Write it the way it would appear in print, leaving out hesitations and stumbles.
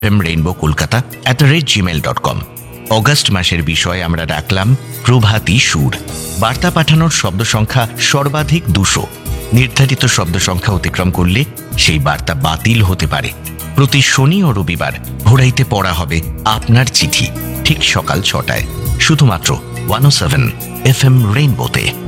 Rainbow Kolkata @gmail.com। August মাসের বিষয়ে আমরা রাখলাম প্রভাতী সুর। বার্তা পাঠানোর শব্দ সংখ্যা সর্বাধিক 200। নির্ধারিত শব্দ সংখ্যা অতিক্রম করলে সেই বার্তা বাতিল হতে পারে। প্রতি শনি ও রবিবার ভোরাইতে পড়া হবে আপনার চিঠি, ঠিক সকাল 6টায়, শুধুমাত্র 107 FM রেইনবোতে।